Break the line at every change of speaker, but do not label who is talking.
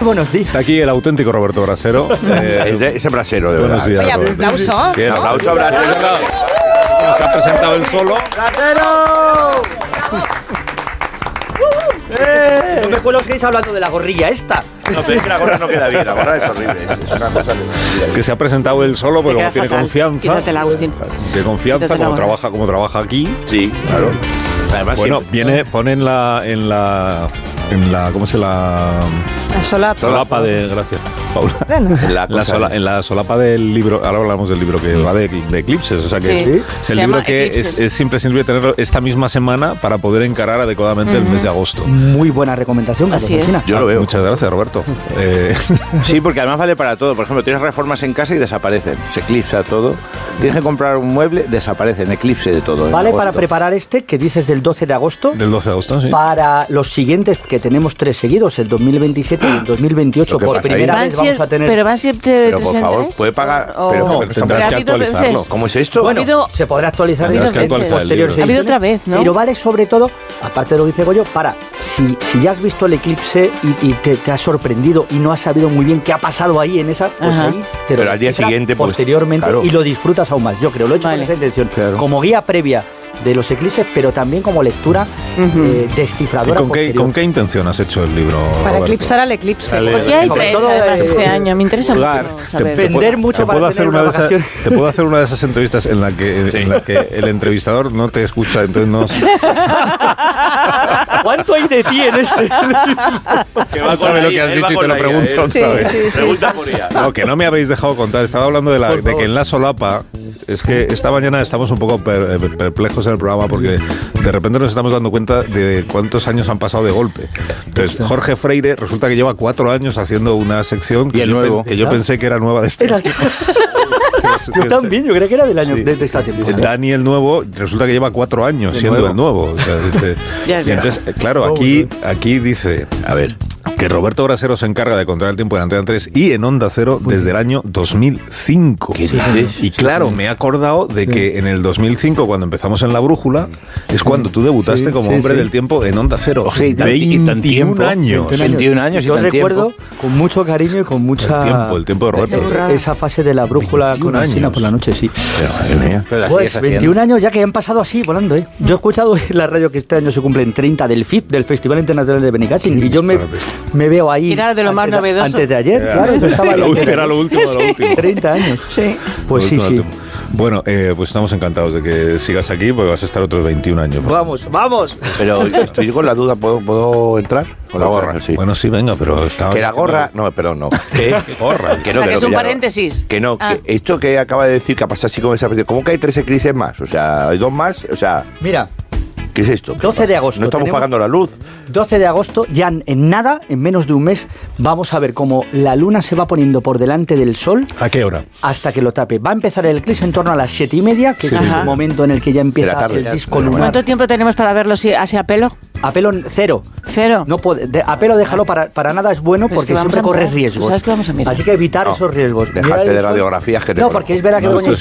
buenos días.
Está aquí el auténtico Roberto Brasero.
Ese Brasero, de
buenos
verdad.
días.
Oye,
Roberto.
aplauso.
Sí, aplauso a Brasero.
Se ha presentado él solo.
No me acuerdo que estáis hablando de la gorrilla esta.
No, pero es que la gorra no queda bien, la gorra es horrible. Es una cosa
Que se ha presentado él solo, pero
Te
como
queda
tiene
fatal.
confianza.
Quítatela, Agustín.
De confianza,
Quítatela
como trabaja aquí.
Sí, claro. Además,
Bueno, pone en la ¿cómo se la
La
solapa de, gracias, Paula. En la solapa del libro, ahora hablamos del libro que va de eclipses, o sea que
Sí.
es
Se
el libro
llama
que
Eclipses.
es imprescindible tenerlo esta misma semana para poder encarar adecuadamente el mes de agosto.
Muy buena recomendación, Carlos
Así es.
Alsina.
Yo lo veo.
Muchas gracias, Roberto.
Sí, porque además vale para todo. Por ejemplo, tienes reformas en casa y desaparecen. Se eclipsa todo. Tienes que comprar un mueble, desaparecen. Eclipse de todo. en
Vale
agosto.
para preparar este que dices del 12 de agosto.
Del 12 de agosto, sí.
Para los siguientes, que tenemos 3 seguidos, el 2027 y el 2028.
Lo que
Por
pasa
primera
Van
vez vamos a tener...
Pero van siempre
Pero
de
por
3 en
favor,
3,
puede pagar.
o-
Pero
o-
que
tendrás
porque
que
ha habido
actualizarlo.
veces-
¿Cómo es esto?
Bueno,
habido-
se podrá actualizar
Tendrás
en
que actualizar el
posteriores
libro.
Ha habido
ediciones,
otra vez, ¿no?
Pero vale sobre todo, aparte de lo que dice Goyo, para si ya has visto el eclipse y te has sorprendido y no has sabido muy bien qué ha pasado ahí en esa, pues
Ajá.
ahí te
Pero
lo
al día
descifra
siguiente, pues,
posteriormente
claro.
y lo disfrutas aún más. Yo creo, lo he hecho
Vale.
con esa intención.
Claro.
Como guía previa de los eclipses, pero también como lectura
¿Y
descifradora
con
posterior.
qué intención has hecho el libro,
Para
Roberto?
eclipsar al eclipse.
Porque hay
Sobre
3
todo,
además este año. Me interesa
Claro.
mucho saber.
Vender mucho
Te
para
puedo
tener
hacer una
unas
de esas,
vacaciones.
te puedo hacer una de esas entrevistas en la que el entrevistador no te escucha, entonces no
¿Cuánto hay de ti en este?
sabe lo que has dicho y te lo pregunto otra vez.
Pregunta por ella.
No, que no me habéis dejado contar. Estaba hablando de que en la solapa, es que esta mañana estamos un poco perplejos en el programa porque de repente nos estamos dando cuenta de cuántos años han pasado de golpe. Entonces, Jorge Freire resulta que lleva 4 años haciendo una sección
Y el nuevo.
que yo pensé que era nueva de este.
Yo también, yo creo que era del año
Sí.
de esta temporada.
Dani el nuevo resulta que lleva 4 años siendo el nuevo. O sea,
Ya es
y entonces, claro, aquí dice, a ver, que Roberto Brasero se encarga de controlar el tiempo en Antena 3 y en Onda Cero desde el año 2005.
¿Qué dices?
Y claro, me he acordado de que en el 2005, cuando empezamos en La Brújula, es cuando tú debutaste como hombre del tiempo en Onda Cero.
Sí, y tan
21 años.
21 años y
Yo
tan
recuerdo
tiempo.
con mucho cariño y con mucha...
El tiempo de Roberto.
Esa fase de La Brújula
21
con Alsina
años.
por la noche, sí.
Pero, madre mía, pero la
Pues
sigues
21 años ya que han pasado así, volando, ¿eh? Yo he escuchado en la radio que este año se cumplen 30 del FIP, del Festival Internacional de Benicassin, y yo me veo ahí...
Era de lo más novedoso.
Antes de ayer, claro, yo estaba ahí.
Era lo último de lo último.
30 años.
Sí.
Pues sí, sí.
Bueno, pues estamos encantados de que sigas aquí porque vas a estar otros 21 años.
Vamos, vamos.
Pero estoy con la duda, ¿puedo entrar? Con la gorra, sí.
Bueno, sí, venga, pero estaba...
Que la gorra... No, perdón, no. ¿Qué gorra? Que
O sea, que es un
ya no.
paréntesis.
Que no,
Ah.
que esto que acaba de decir que ha pasado así como esa... ¿Cómo que hay 3 eclipses más? O sea, hay 2 más, o sea...
Mira,
¿Qué es esto?
12 de agosto.
No estamos
tenemos-
pagando la luz.
12 de agosto, ya en nada, en menos de un mes, vamos a ver cómo la luna se va poniendo por delante del sol
¿A qué hora?
hasta que lo tape. Va a empezar el eclipse en torno a las 7:30, que es
Ajá.
el momento en el que ya empieza
De la tarde,
el
ya,
disco
de la
lunar.
¿Cuánto tiempo tenemos para verlo así a pelo?
A pelo cero.
Cero.
No puede, a pelo déjalo, para nada es bueno
Pero es
porque
que vamos
siempre
a
corres
mirar.
riesgos.
¿Tú sabes que vamos a mirar?
Así que evitar
No,
esos riesgos.
déjate
Mirar el
de
sol.
radiografías que te
No,
conozco.
porque es verdad que
No,
Begoña,
esto